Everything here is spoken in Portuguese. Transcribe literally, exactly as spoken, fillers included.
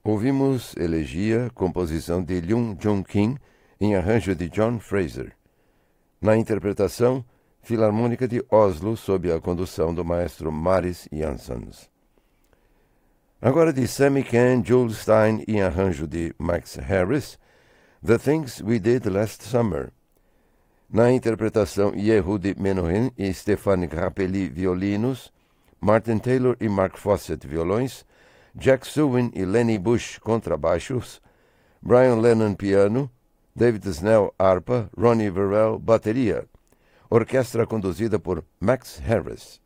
Ouvimos Elegia, composição de Leung Joon Kim, em arranjo de John Fraser. Na interpretação, Filarmônica de Oslo, sob a condução do maestro Maris Janssens. Agora de Sammy Cahn, Jules Stein, em arranjo de Max Harris, The Things We Did Last Summer. Na interpretação, Yehudi Menuhin e Stéphane Grappelli, violinos, Martin Taylor e Mark Fawcett, violões, Jack Sewin e Lenny Bush, contrabaixos, Brian Lennon, piano, David Snell, harpa, Ronnie Verrell, bateria. Orquestra conduzida por Max Harris.